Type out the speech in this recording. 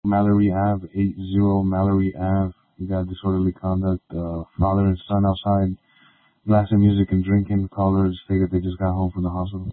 Mallory Ave, 80 Mallory Ave. We got disorderly conduct, father and son outside, blasting music and drinking. Callers say that they just got home from the hospital.